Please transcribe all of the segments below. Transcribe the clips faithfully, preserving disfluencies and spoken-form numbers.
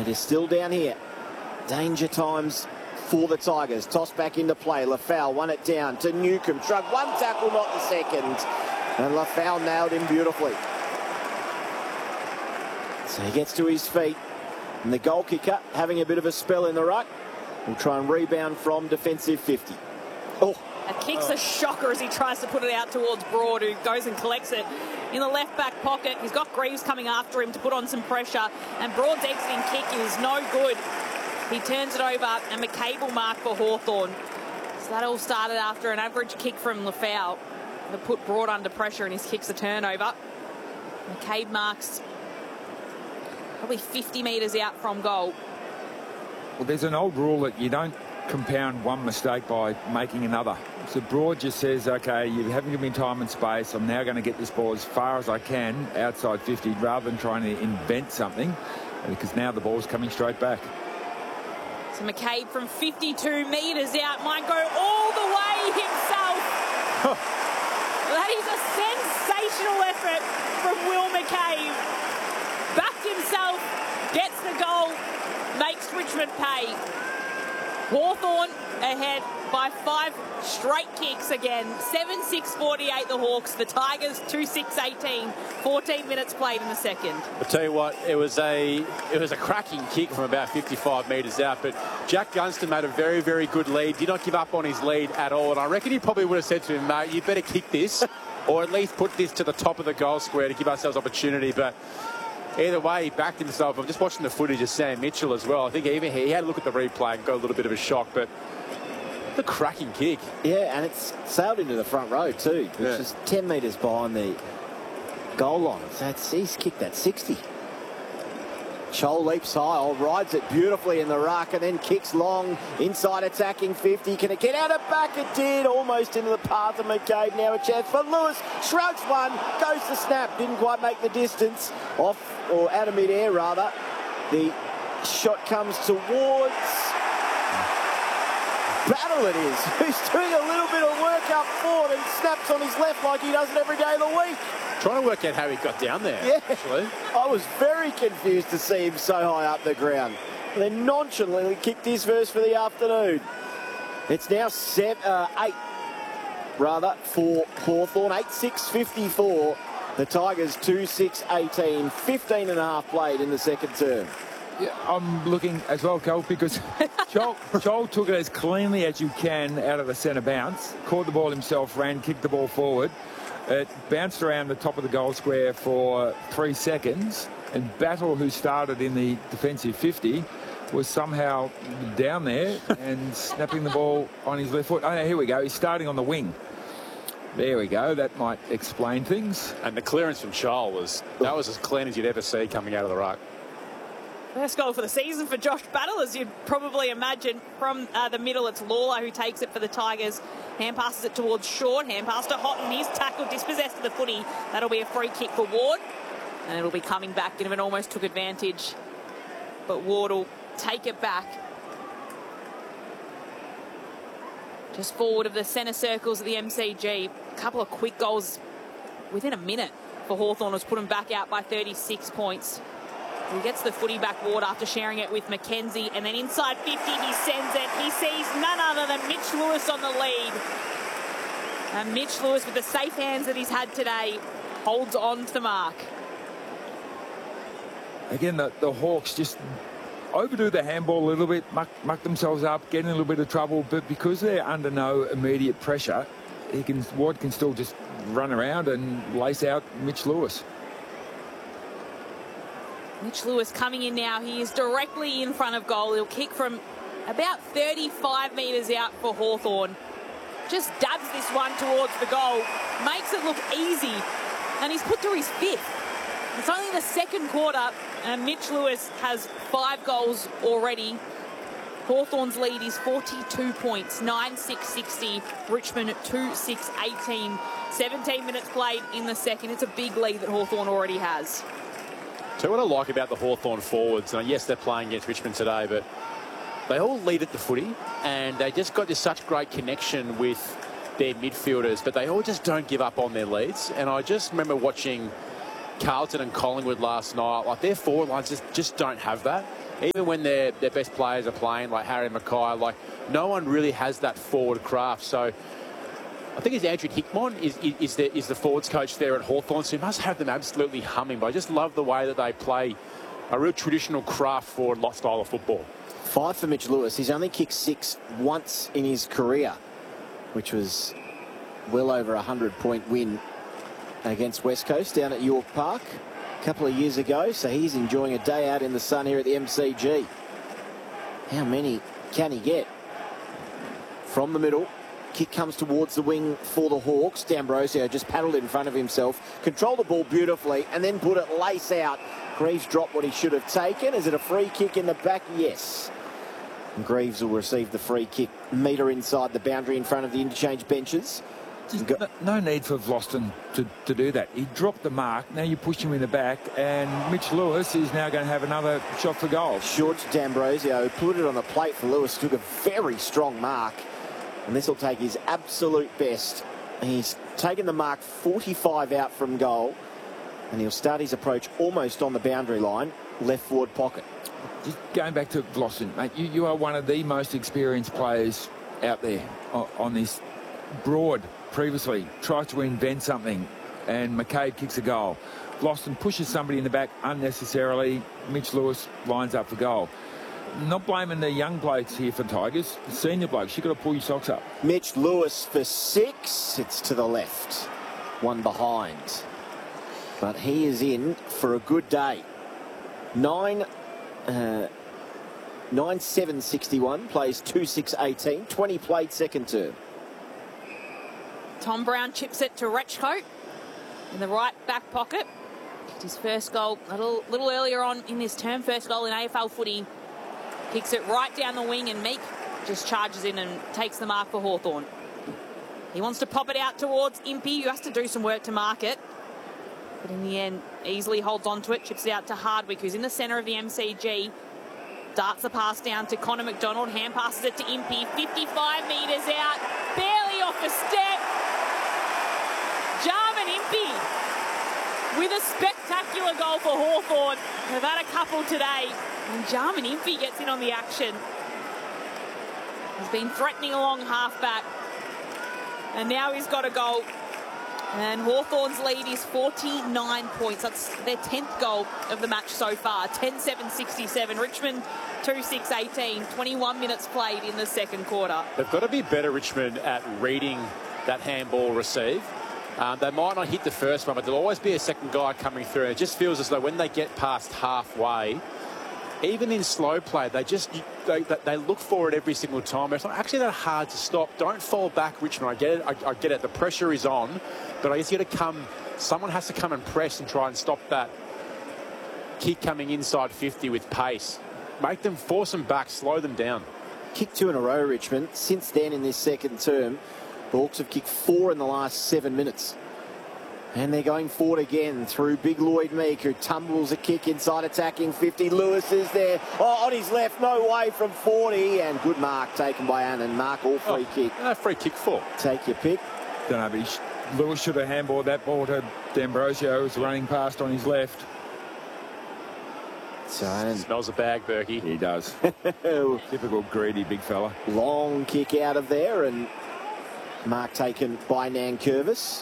is still down here. Danger times for the Tigers. Toss back into play. Lafau won it down to Newcombe. Shrug one tackle, not the second. And Lafau nailed him beautifully. So he gets to his feet. And the goal kicker having a bit of a spell in the ruck. Will try and rebound from defensive fifty. Oh. A kick's a shocker as he tries to put it out towards Broad, who goes and collects it in the left back pocket. He's got Greaves coming after him to put on some pressure, and Broad's exiting kick is no good. He turns it over, and McCabe will mark for Hawthorn. So that all started after an average kick from Lafau that put Broad under pressure, and his kick's a turnover. McCabe marks probably fifty metres out from goal. Well, there's an old rule that you don't compound one mistake by making another. So Broad just says, okay, you haven't given me time and space. I'm now going to get this ball as far as I can outside fifty rather than trying to invent something, because now the ball's coming straight back. So McCabe from fifty-two metres out might go all the way himself. That is a sensational effort from Will McCabe. Backed himself, gets the goal, makes Richmond pay. Hawthorn ahead by five straight kicks again. seven six forty-eight the Hawks. The Tigers two six eighteen. fourteen minutes played in the second. I'll tell you what, it was a it was a cracking kick from about fifty-five metres out, but Jack Gunston made a very, very good lead. Did not give up on his lead at all, and I reckon he probably would have said to him, mate, you better kick this, or at least put this to the top of the goal square to give ourselves opportunity. But either way, he backed himself. I'm just watching the footage of Sam Mitchell as well. I think even he had a look at the replay and got a little bit of a shock, but the cracking kick. Yeah, and it's sailed into the front row too, which yeah. is ten metres behind the goal line. So it's, he's kicked that sixty. Chol leaps high, rides it beautifully in the ruck, and then kicks long inside attacking fifty. Can it get out of back? It did, almost into the path of McCabe. Now a chance for Lewis. Shrugs one, goes to snap, didn't quite make the distance off, or out of mid-air rather. The shot comes towards Battle it is, who's doing a little bit of work up forward and snaps on his left like he does it every day of the week. Trying to work out how he got down there, yeah. actually. I was very confused to see him so high up the ground. And then nonchalantly kicked his first for the afternoon. It's now set, uh, eight, rather, for Hawthorn. eight six fifty-four. The Tigers two six eighteen. fifteen and a half played in the second term. Yeah, I'm looking as well, Cole, because Joel, Joel took it as cleanly as you can out of the centre bounce, caught the ball himself, ran, kicked the ball forward. It bounced around the top of the goal square for three seconds, and Battle, who started in the defensive fifty, was somehow down there and snapping the ball on his left foot. Oh, here we go. He's starting on the wing. There we go. That might explain things. And the clearance from Joel was, that was as clean as you'd ever see coming out of the ruck. First goal for the season for Josh Battle, as you'd probably imagine. From uh, the middle, it's Lawler who takes it for the Tigers. Hand passes it towards Short. Hand pass to Houghton. He's tackled, dispossessed of the footy. That'll be a free kick for Ward. And it'll be coming back. Ginnivan almost took advantage. But Ward will take it back. Just forward of the centre circles of the M C G. A couple of quick goals within a minute for Hawthorn has put him back out by thirty-six points. He gets the footy back Ward after sharing it with McKenzie, and then inside fifty he sends it. He sees none other than Mitch Lewis on the lead. And Mitch Lewis, with the safe hands that he's had today, holds on to the mark. Again, the, the Hawks just overdo the handball a little bit, muck, muck themselves up, get in a little bit of trouble, but because they're under no immediate pressure, he can, Ward can still just run around and lace out Mitch Lewis. Mitch Lewis coming in now. He is directly in front of goal. He'll kick from about thirty-five metres out for Hawthorn. Just dabs this one towards the goal. Makes it look easy. And he's put through his fifth. It's only the second quarter, and Mitch Lewis has five goals already. Hawthorn's lead is forty-two points, nine six sixty. Richmond two six eighteen. seventeen minutes played in the second. It's a big lead that Hawthorn already has. So what I like about the Hawthorn forwards, and yes, they're playing against Richmond today, but they all lead at the footy, and they just got this such great connection with their midfielders, but they all just don't give up on their leads. And I just remember watching Carlton and Collingwood last night, like their forward lines just, just don't have that. even when their, their best players are playing, like Harry Mackay, like no one really has that forward craft. So I think it's Andrew Hickmon is, is, is, the, is the forwards coach there at Hawthorn, so he must have them absolutely humming. But I just love the way that they play a real traditional craft forward lot style of football. Five for Mitch Lewis. He's only kicked six once in his career, which was well over a hundred-point win against West Coast down at York Park a couple of years ago. So he's enjoying a day out in the sun here at the M C G. How many can he get? From the middle. Kick comes towards the wing for the Hawks. D'Ambrosio just paddled in front of himself, controlled the ball beautifully, and then put it lace out. Greaves dropped what he should have taken. Is it a free kick in the back? Yes. And Greaves will receive the free kick. Metre inside the boundary in front of the interchange benches. No, no need for Vlastuin to, to do that. He dropped the mark. Now you push him in the back, and Mitch Lewis is now going to have another shot for goal. Short to D'Ambrosio, put it on the plate for Lewis. Took a very strong mark. And this will take his absolute best. He's taken the mark forty-five out from goal. And he'll start his approach almost on the boundary line, left forward pocket. Just going back to Vlastuin, mate, you, you are one of the most experienced players out there on, on this. Broad previously tries to invent something, and McCabe kicks a goal. Vlastuin pushes somebody in the back unnecessarily. Mitch Lewis lines up for goal. Not blaming the young blokes here for Tigers. The senior blokes, you've got to pull your socks up. Mitch Lewis for six. It's to the left. One behind. But he is in for a good day. Nine, uh, nine seven sixty-one, plays two six eighteen, twenty played second term. Tom Brown chips it to Rechcoat in the right back pocket. Kicked his first goal a little, little earlier on in this term. First goal in A F L footy. Kicks it right down the wing, and Meek just charges in and takes the mark for Hawthorn. He wants to pop it out towards Impey, who has to do some work to mark it. But in the end, easily holds on to it, chips it out to Hardwick, who's in the centre of the M C G. Darts the pass down to Connor McDonald, hand passes it to Impey, fifty-five metres out, barely off the step. Jarman Impey with a spectacular goal for Hawthorn. They've had a couple today, and Jarman Impey gets in on the action. He's been threatening along half-back, and now he's got a goal. And Hawthorn's lead is forty-nine points. That's their tenth goal of the match so far. ten seven sixty-seven. Richmond two six eighteen. twenty-one minutes played in the second quarter. They've got to be better, Richmond, at reading that handball receive. Um, they might not hit the first one, but there'll always be a second guy coming through. And it just feels as though when they get past halfway, even in slow play, they just they, they look for it every single time. It's not actually that hard to stop. Don't fall back, Richmond. I get it. I, I get it. The pressure is on, but I guess you got to come. Someone has to come and press and try and stop that kick coming inside fifty with pace. Make them force them back, slow them down. Kicked two in a row, Richmond. Since then, in this second term, the Hawks have kicked four in the last seven minutes. And they're going forward again through Big Lloyd Meek, who tumbles a kick inside attacking fifty. Lewis is there. Oh, on his left, no way from forty. And good mark taken by Annan. Mark, all free oh, kick. No free kick for. Take your pick. Don't know, but he sh Lewis should have handballed that ball to D'Ambrosio, who's running past on his left. So, smells a bag, Berkey. He does. Typical greedy big fella. Long kick out of there, and mark taken by Nankervis.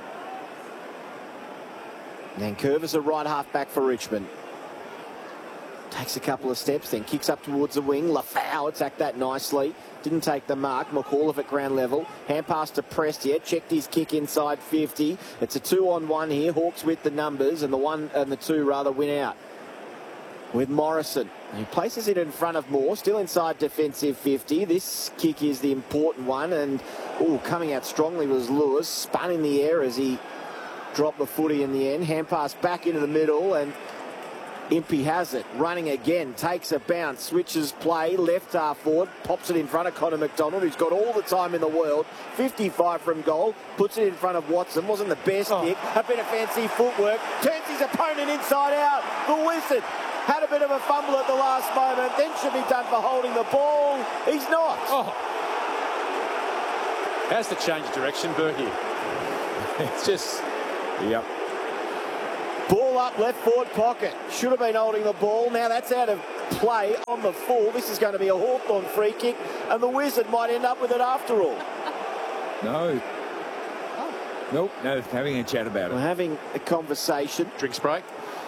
Nankervis, a right half back for Richmond. Takes a couple of steps, then kicks up towards the wing. Lafau attacked that nicely. Didn't take the mark. McAuliffe at ground level. Hand pass to Prestia. Checked his kick inside fifty. It's a two on one here. Hawks with the numbers, and the one and the two rather win out. With Morrison. He places it in front of Moore. Still inside defensive fifty. This kick is the important one, and oh, coming out strongly was Lewis. Spun in the air as he dropped the footy in the end. Hand pass back into the middle, and Impey has it. Running again. Takes a bounce. Switches play. Left half forward. Pops it in front of Connor McDonald, who's got all the time in the world. fifty-five from goal. Puts it in front of Watson. Wasn't the best oh. kick. A bit of fancy footwork. Turns his opponent inside out. The Wizard had a bit of a fumble at the last moment. Then should be done for holding the ball. He's not. Oh. Has to change direction, Berkey. It's just... Yep. Ball up, left forward pocket. Should have been holding the ball. Now that's out of play on the full. This is going to be a Hawthorn free kick, and the Wizard might end up with it after all. No. Nope, no, having a chat about We're it. having a conversation. Drinks break.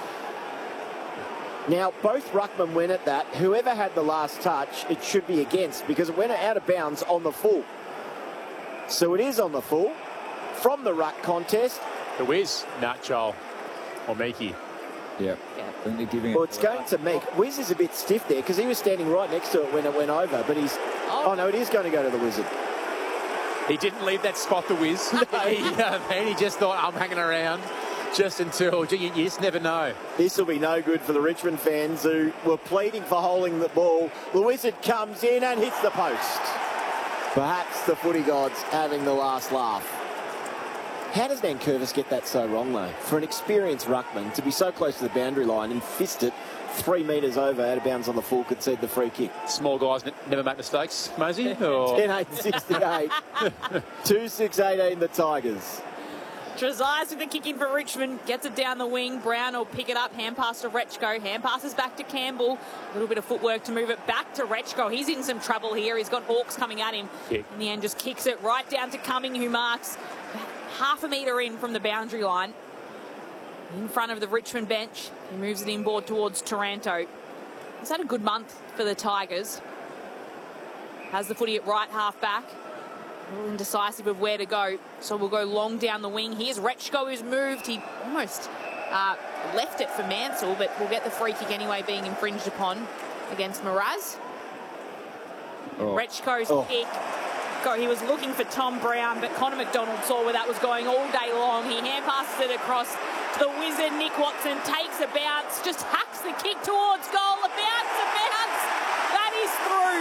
Now, both ruckmen went at that. Whoever had the last touch, it should be against, because it went out of bounds on the full. So it is on the full from the ruck contest. The Wiz, Nat Joel, or Meekie. Yeah. Yeah. I think they're giving Well, it. it's going to Meek. Wiz is a bit stiff there because he was standing right next to it when it went over, but he's... Oh, no, it is going to go to the Wizard. He didn't leave that spot, the Wiz. he, uh, and he just thought, I'm hanging around just until, you, you just never know. This will be no good for the Richmond fans who were pleading for holding the ball. The Wizard comes in and hits the post. Perhaps the footy gods having the last laugh. How does Nankervis get that so wrong, though? For an experienced ruckman to be so close to the boundary line and fist it three metres over, out of bounds on the full, concede the free kick. Small guys n- never make mistakes, Mosey? Or... ten eight sixty-eight. two six eighteen, the Tigers. Trezise with the kick in for Richmond. Gets it down the wing. Brown will pick it up. Hand pass to Rechko. Hand passes back to Campbell. A little bit of footwork to move it back to Rechko. He's in some trouble here. He's got Hawks coming at him. Kick. In the end, just kicks it right down to Cumming, who marks half a metre in from the boundary line. In front of the Richmond bench. He moves it inboard towards Taranto. He's had a good month for the Tigers. Has the footy at right half back. A little indecisive of where to go. So we'll go long down the wing. Here's Rechko, who's moved. He almost uh, left it for Mansell, but we'll get the free kick anyway, being infringed upon against Mraz. Oh. Rechko's Oh. kick. Go, he was looking for Tom Brown, but Connor McDonald saw where that was going all day long. He hand passes it across to the Wizard. Nick Watson takes a bounce, just hacks the kick towards goal. A bounce, a bounce. That is through.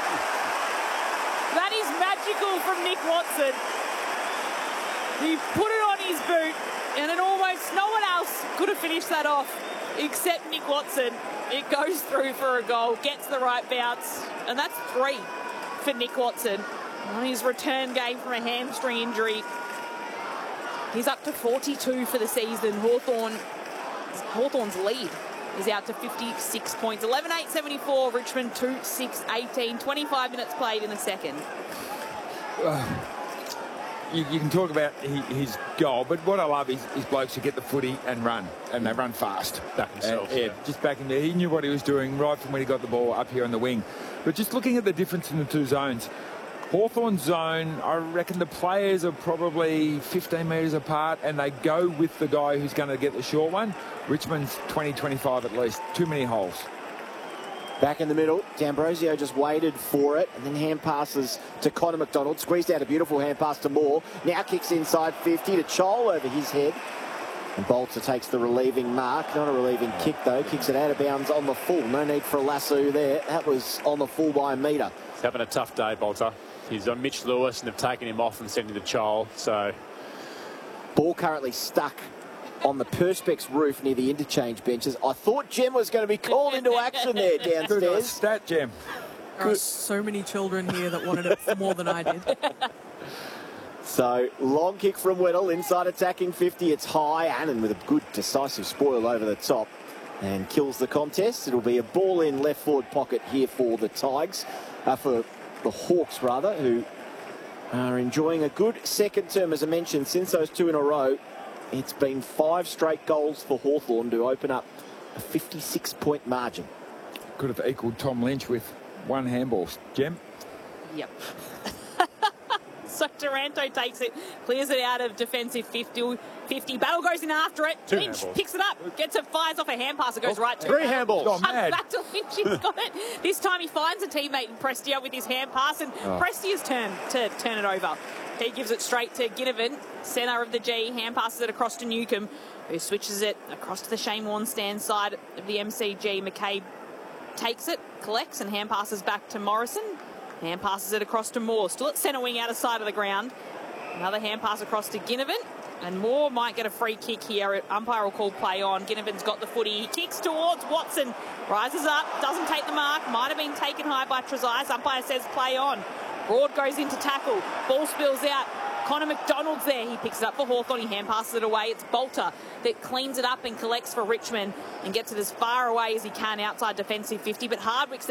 That is magical from Nick Watson. He put it on his boot, and it almost no one else could have finished that off except Nick Watson. It goes through for a goal, gets the right bounce, and that's three for Nick Watson on his return game from a hamstring injury. He's up to forty-two for the season. Hawthorn, Hawthorn's lead is out to fifty-six points. eleven eight seventy-four, Richmond two six eighteen. twenty-five minutes played in the second. Uh, you, you can talk about he, his goal, but what I love is, is blokes who get the footy and run, and they run fast. Back himself, And, yeah, yeah. just back in there. He knew what he was doing right from when he got the ball up here on the wing. But just looking at the difference in the two zones, Hawthorn's zone, I reckon the players are probably fifteen metres apart, and they go with the guy who's going to get the short one. Richmond's twenty, twenty-five at least. Too many holes. Back in the middle, D'Ambrosio just waited for it, and then hand passes to Connor McDonald. Squeezed out a beautiful hand pass to Moore. Now kicks inside fifty to Chol over his head. And Bolter takes the relieving mark. Not a relieving kick, though. Kicks it out of bounds on the full. No need for a lasso there. That was on the full by a metre. He's having a tough day, Bolter. He's on Mitch Lewis, and they've taken him off and sent him to Chol. So Ball currently stuck on the Perspex roof near the interchange benches. I thought Jem was going to be called into action there Good downstairs. stat, Jim. There are so many children here that wanted it more than I did. So, long kick from Weddle, inside attacking fifty. It's high. Annan with a good decisive spoil over the top and kills the contest. It'll be a ball in left forward pocket here for the Tigers, uh, for the Hawks rather, who are enjoying a good second term, as I mentioned, since those two in a row. It's been five straight goals for Hawthorn to open up a fifty-six point margin. Could have equalled Tom Lynch with one handball. Jim? Yep. So Taranto takes it, clears it out of defensive fifty. fifty. Battle goes in after it. Two Lynch handballs. picks it up, gets it, fires off a hand pass. It goes right to three him. handballs. Gone Comes mad. back to Lynch. He's got it. This time he finds a teammate in Prestia with his hand pass, and Oh. Prestia's turn to turn it over. He gives it straight to Ginnivan, centre of the G, hand passes it across to Newcomb, who switches it across to the Shane Warne stand side of the M C G. McCabe takes it, collects, and hand passes back to Morrison. Hand passes it across to Moore, still at centre wing out of sight of the ground. Another hand pass across to Ginnivan, and Moore might get a free kick here. Umpire will call play on. Ginnivan's got the footy. He kicks towards Watson, rises up, doesn't take the mark, might have been taken high by Trezise. Umpire says play on. Broad goes into tackle. Ball spills out. Connor McDonald's there. He picks it up for Hawthorn. He hand passes it away. It's Bolter that cleans it up and collects for Richmond and gets it as far away as he can outside defensive fifty. But Hardwick's